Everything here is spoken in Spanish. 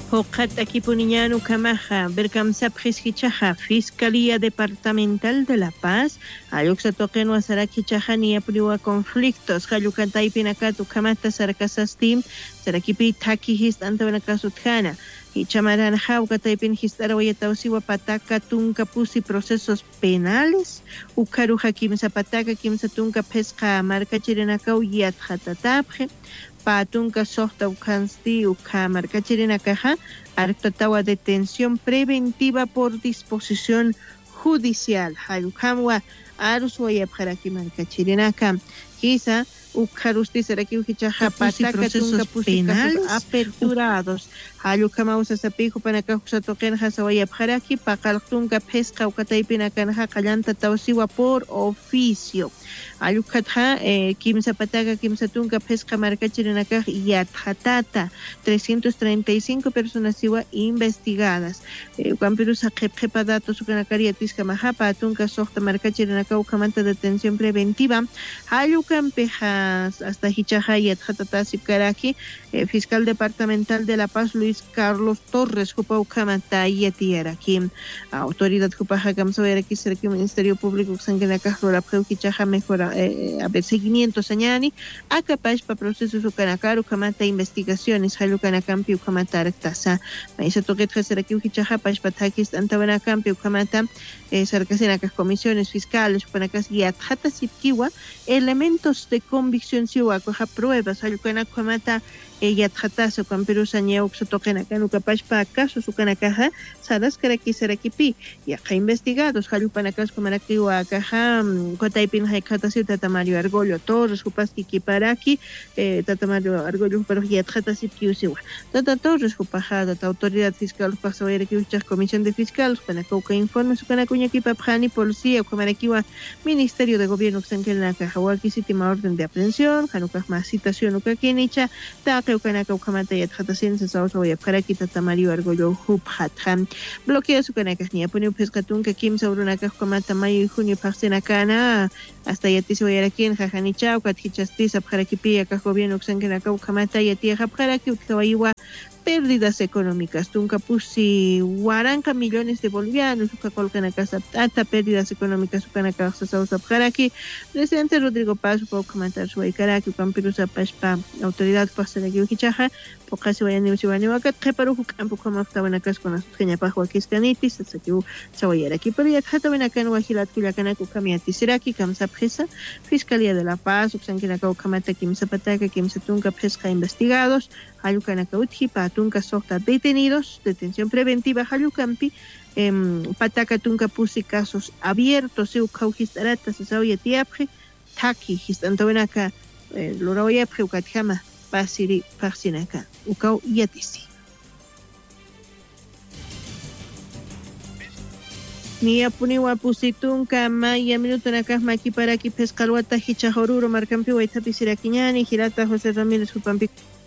Hokata Kipuniñano Kamaja, Berkamsapjes Hichaja, Fiscalía Departamental de La Paz, Ayuxa Toqueno Azaraki Chajani apriwa conflictos, Hayukantay Pinacatu Kamata Sarakasastim, Sarakipi Taki Hist Antabanakasutjana, Hichamaran Haukatay Pinhistarawayatausiwa Pataka Tunka Pusi procesos penales, Ukaru Hakim Zapataka Kim Satunka Pesca Marca Chirenakau Yat Hatatapje, Patunka Sohta Ukansti Ukamar Cachirinakaja, Artatawa detención preventiva por disposición judicial. Hayukamwa Aruswayab Harakiman Cachirinaka, Kisa Ukarusti Saraki Ukichaja Pataka Tunka penales aperturados. Hayukamausa Sapijo Panakajusa Token Hasawayab Haraki, Pakaltunka Pesca Ukataipinakanha Kalanta Tausiwa por oficio. Ayukatha, Kimsa Pataka, Kimsa Tunka, Pesca Marcachirinaka, Yathatata, 335 personas iba investigadas. Campirusa Jepa datos, Sukanakaria Tisca Mahapa, Tunka Sohta Marcachirinaka, Ukamanta detención preventiva. Ayukampejas hasta Hichaha Yathatata Sipkaraki, fiscal departamental de La Paz, Luis Carlos Torres, Jupa Ukamata Yetiaraki, autoridad Jupaja Kamsoyaraki, Serki Ministerio Público, Sanganaka, Rora Preukichaha, mejora. A ver, seguimiento sañani, acapash para procesos ukanakaru, kamata investigaciones, halukanakampi ukamata arktasa, maisa toquet haceraki ukichaha, pash patakis, antabanakampi ukamata, sarcasenakas comisiones fiscales, upanakas yatjata sipkiwa, elementos de convicción siwa, coja pruebas, halukanakamata, yatjataso, camperusa ñeu, sotokenakan, ukapash pa casos ukanakaja, sadas karaki sarakipi, yaja investigados, halupanakas komarakiwa, caja, kotaipin haikatasi, Tata Mario Argollo Torres, Jupaski Kiparaki, Tata Mario Argollo, pero Yatjatasi Piusiwa. Tata Torres, Jupajada, Autoridad Fiscal, Pasawera Kiuchas, Comisión de Fiscales, Panacauca Informes, Panacuña Kipapjani, Policía, Kamarakiwa, Ministerio de Gobierno, Xankelnaka, Hawaki, Sitima Orden de Aprehensión, Hanukajma, Citación, Ukakinicha, Taque, Ukanaka, Ukamata, Yatjatasin, Sausoya, Paraki, Tata Mario Argollo, Juphatjam, Bloquea su Kanakas, Niapuni, Pescatunca, Kim, Saurunaka, Ukamata, Mayo y Junio, Parsenakana, hasta Yatisi Wayaraki, Jajanichau, Kathichastisa, Parakipi, Gobierno, Xankenaka, Ukamata, Yatia, Paraki, Utkawaiwa, pérdidas económicas. Tunka pusi 40 millones de bolivianos, Ukakolkanaka, hasta pérdidas económicas, Ukanaka, Sausa, Paraki, presidente Rodrigo Paz, Ukamantar, Suaykaraki, Ukampirusa, Pashpa, autoridad, Pasanaki, Ukichaja, Pokasi Wayani, Uchiwaniwakat, Keparuku, Campo, Kamaftabanakas, con las Kenyapajua, Kiskanitis, Sakiu, Sawayaraki, Periat, Hatabanakan, Wajilat, Kuyakanaka, Kamiatisiraki, Kamsa Presa, Fiscalía de La Paz, Uxankenaka, Ukamata, Kimsa Pataka, Kimsa Tunka, Pesca, investigados, Hayukanaka, Utji, Patunka, Sota, detenidos, detención preventiva, Hayukampi, Pataka, Tunka, Pusi, casos abiertos, Eukau, Histarata, Sasauya, Tiapre, Taki, Histantabanaka, Loraoya, Preukatjama, Pasiri, Parsinaka, Ukau, Yatisi. Ni apuniwa pusitunka maya minuto nakas maki para ki pescaruata hicha horuro marcampi waitapi sirakiñani Girata José Ramírez Jupampi